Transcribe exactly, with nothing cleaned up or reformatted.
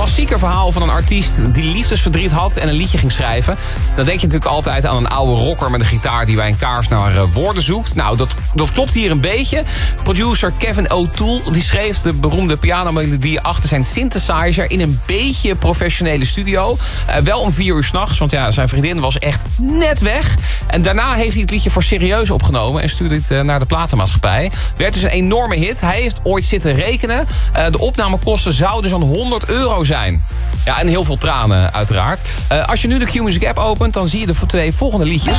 klassieke verhaal van een artiest die liefdesverdriet had en een liedje ging schrijven. Dan denk je natuurlijk altijd aan een oude rocker met een gitaar die bij een kaars naar uh, woorden zoekt. Nou, dat, dat klopt hier een beetje. Producer Kevin O'Toole die schreef de beroemde pianomelodie achter zijn synthesizer in een beetje professionele studio. Uh, wel om vier uur 's nachts, want ja, zijn vriendin was echt net weg. En daarna heeft hij het liedje voor serieus opgenomen en stuurde het uh, naar de platenmaatschappij. Werd dus een enorme hit. Hij heeft ooit zitten rekenen. Uh, de opnamekosten zouden zo'n honderd euro zijn. Ja, en heel veel tranen uiteraard. Uh, als je nu de Q-Music app opent, dan zie je de twee volgende liedjes.